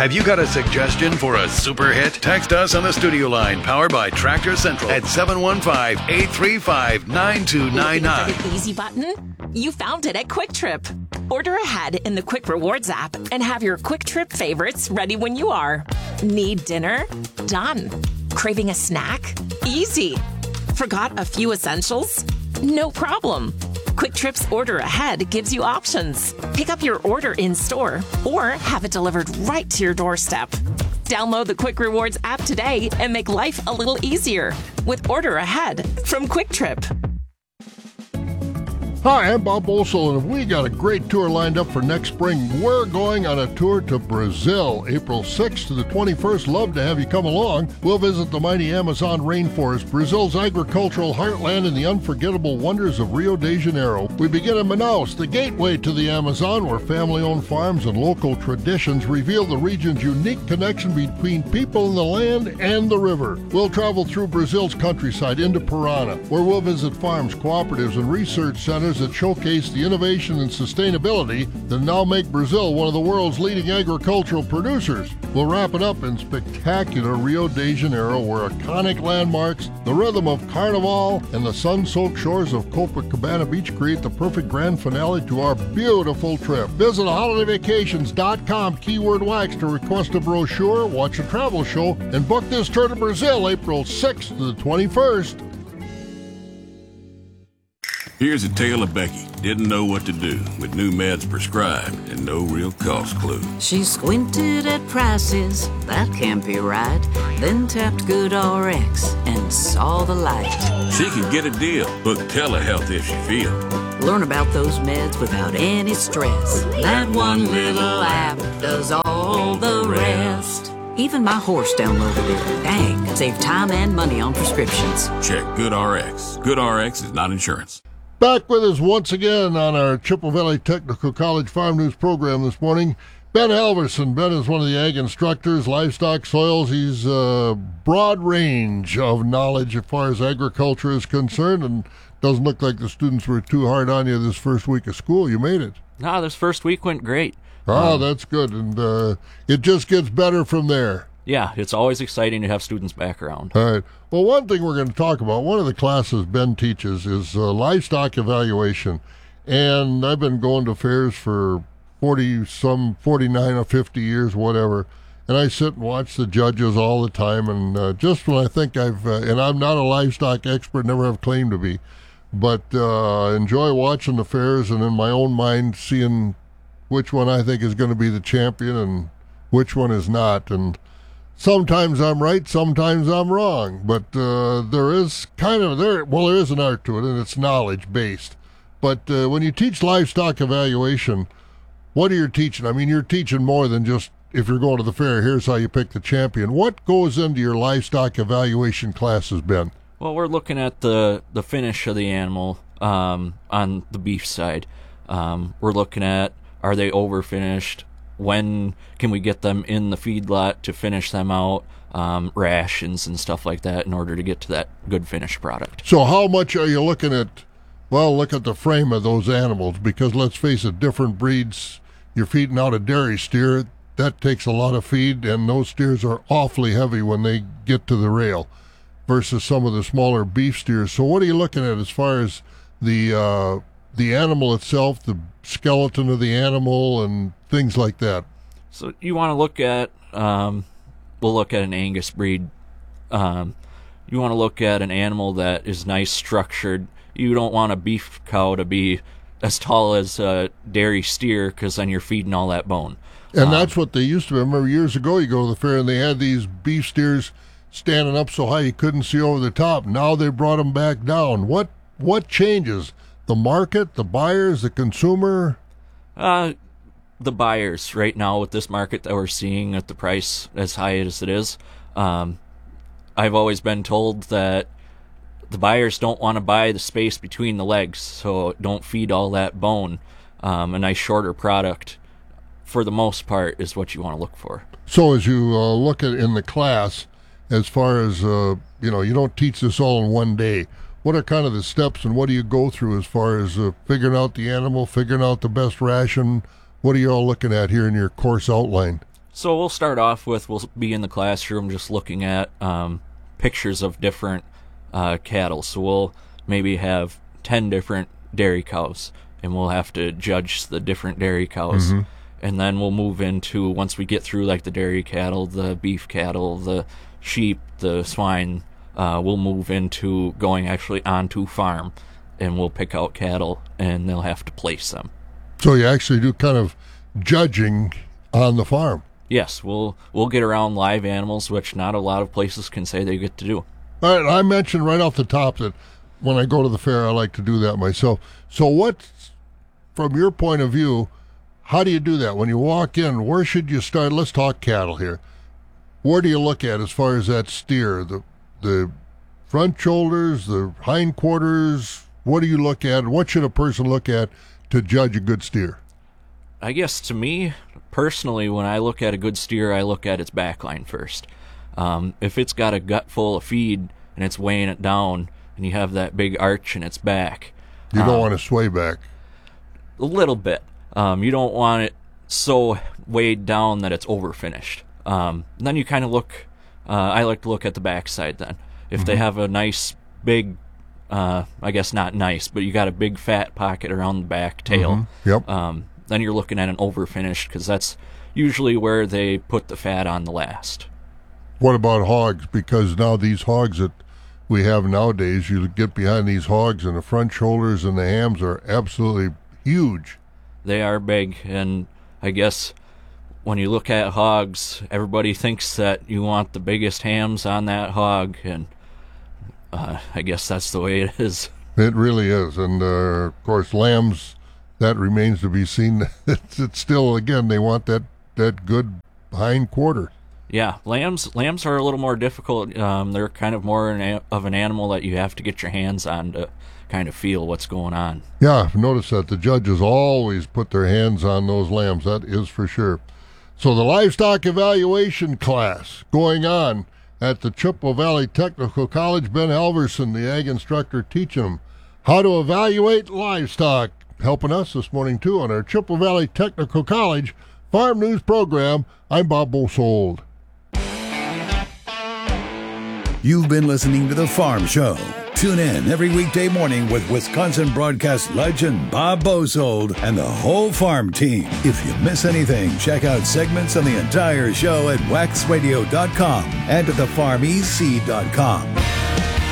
Have you got a suggestion for a super hit? Text us on the studio line powered by Tractor Central at 715-835-9299. Looking for the easy button? You found it at Quick Trip. Order ahead in the Quick Rewards app and have your Quick Trip favorites ready when you are. Need dinner? Done. Craving a snack? Easy. Forgot a few essentials? No problem. Quick Trip's Order Ahead gives you options. Pick up your order in store or have it delivered right to your doorstep. Download the Quick Rewards app today and make life a little easier with Order Ahead from Quick Trip. Hi, I'm Bob Olsel, and we got a great tour lined up for next spring. We're going on a tour to Brazil, April 6th to the 21st. Love to have you come along. We'll visit the mighty Amazon rainforest, Brazil's agricultural heartland, and the unforgettable wonders of Rio de Janeiro. We begin in Manaus, the gateway to the Amazon, where family-owned farms and local traditions reveal the region's unique connection between people in the land and the river. We'll travel through Brazil's countryside into Parana, where we'll visit farms, cooperatives, and research centers that showcase the innovation and sustainability that now make Brazil one of the world's leading agricultural producers. We'll wrap it up in spectacular Rio de Janeiro, where iconic landmarks, the rhythm of Carnival, and the sun-soaked shores of Copacabana Beach create the perfect grand finale to our beautiful trip. Visit holidayvacations.com, keyword wax, to request a brochure, watch a travel show, and book this tour to Brazil, April 6th to the 21st. Here's a tale of Becky. Didn't know what to do with new meds prescribed and no real cost clue. She squinted at prices, that can't be right. Then tapped GoodRx and saw the light. She could get a deal. Book telehealth if she feel. Learn about those meds without any stress. That one little app does all the rest. Even my horse downloaded it. Dang, save time and money on prescriptions. Check GoodRx. GoodRx is not insurance. Back with us once again on our Chippewa Valley Technical College Farm News program this morning, Ben Halverson. Ben is one of the ag instructors, livestock, soils. He's a broad range of knowledge as far as agriculture is concerned, and doesn't look like the students were too hard on you this first week of school. You made it. No, this first week went great. Oh, that's good, and it just gets better from there. Yeah, it's always exciting to have students back around. All right. Well, one thing we're going to talk about, one of the classes Ben teaches is livestock evaluation. And I've been going to fairs for 49 or 50 years, whatever. And I sit and watch the judges all the time. And just when I think and I'm not a livestock expert, never have claimed to be, but enjoy watching the fairs and in my own mind seeing which one I think is going to be the champion and which one is not. And sometimes I'm right, sometimes I'm wrong, but there is an art to it, and it's knowledge-based. But when you teach livestock evaluation, what are you teaching? I mean, you're teaching more than just, if you're going to the fair, here's how you pick the champion. What goes into your livestock evaluation classes, Ben? Well, we're looking at the finish of the animal on the beef side. We're looking at, are they over-finished? When can we get them in the feedlot to finish them out, rations and stuff like that in order to get to that good finished product. So how much are you looking at? Well, look at the frame of those animals, because let's face it, different breeds, you're feeding out a dairy steer, that takes a lot of feed, and those steers are awfully heavy when they get to the rail versus some of the smaller beef steers. So what are you looking at as far as the animal itself, the skeleton of the animal, and things like that? So you want to look at, we'll look at an Angus breed. You want to look at an animal that is nice structured. You don't want a beef cow to be as tall as a dairy steer, because then you're feeding all that bone. And that's what they used to. I remember years ago, you go to the fair and they had these beef steers standing up so high you couldn't see over the top. Now they brought them back down. What changes? The market, the buyers, the consumer? The buyers right now with this market that we're seeing at the price as high as it is. I've always been told that the buyers don't want to buy the space between the legs, so don't feed all that bone. A nice shorter product, for the most part, is what you want to look for. So as you look at in the class, as far as, you don't teach this all in one day. What are kind of the steps, and what do you go through as far as figuring out the animal, figuring out the best ration? What are you all looking at here in your course outline? So we'll start off with, we'll be in the classroom just looking at pictures of different cattle. So we'll maybe have 10 different dairy cows, and we'll have to judge the different dairy cows. Mm-hmm. And then we'll move into, once we get through like the dairy cattle, the beef cattle, the sheep, the swine, we'll move into going actually onto farm, and we'll pick out cattle, and they'll have to place them. So you actually do kind of judging on the farm. Yes, we'll get around live animals, which not a lot of places can say they get to do. All right, I mentioned right off the top that when I go to the fair, I like to do that myself. So what, from your point of view, how do you do that? When you walk in, where should you start? Let's talk cattle here. Where do you look at as far as that steer? The front shoulders, the hindquarters? What do you look at? What should a person look at to judge a good steer? I guess to me, personally, when I look at a good steer, I look at its back line first. If it's got a gut full of feed and it's weighing it down and you have that big arch in its back, you don't want to sway back. A little bit. You don't want it so weighed down that it's overfinished. Then you kind of look, I like to look at the backside then. If they have a nice big, I guess not nice, but you got a big fat pocket around the back tail. Yep. Then you're looking at an overfinished, because that's usually where they put the fat on the last. What about hogs? Because now these hogs that we have nowadays, you get behind these hogs and the front shoulders and the hams are absolutely huge. They are big, and I guess when you look at hogs, everybody thinks that you want the biggest hams on that hog, and I guess that's the way it is. It really is, and of course lambs, that remains to be seen. It's still, again, they want that good hind quarter. Yeah, lambs are a little more difficult. They're kind of more of an animal that you have to get your hands on to kind of feel what's going on. Yeah, I've noticed that the judges always put their hands on those lambs, that is for sure. So the livestock evaluation class going on at the Chippewa Valley Technical College. Ben Halverson, the ag instructor, teaching them how to evaluate livestock. Helping us this morning, too, on our Chippewa Valley Technical College Farm News Program. I'm Bob Bosold. You've been listening to The Farm Show. Tune in every weekday morning with Wisconsin broadcast legend Bob Bosold and the whole farm team. If you miss anything, check out segments on the entire show at waxradio.com and at thefarmec.com.